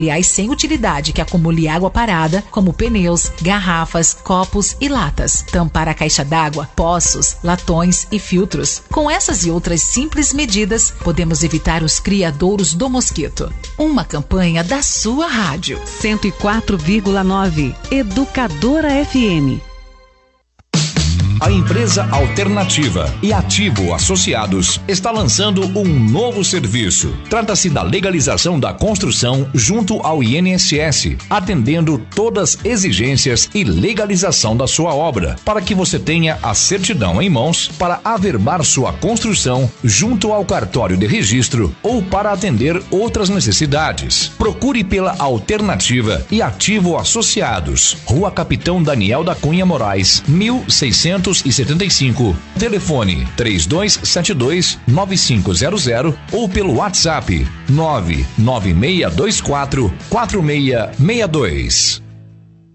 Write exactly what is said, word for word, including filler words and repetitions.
materiais sem utilidade que acumule água parada, como pneus, garrafas, copos e latas. Tampar a caixa d'água, poços, latões e filtros. Com essas e outras simples medidas, podemos evitar os criadouros do mosquito. Uma campanha da sua rádio. cento e quatro vírgula nove Educadora F M. A empresa Alternativa e Ativo Associados está lançando um novo serviço. Trata-se da legalização da construção junto ao I N S S, atendendo todas as exigências e legalização da sua obra, para que você tenha a certidão em mãos para averbar sua construção junto ao cartório de registro ou para atender outras necessidades. Procure pela Alternativa e Ativo Associados, Rua Capitão Daniel da Cunha Moraes, mil seiscentos e setenta e cinco. Telefone três dois sete dois nove cinco zero zero ou pelo WhatsApp nove nove seis dois quatro quatro seis seis dois.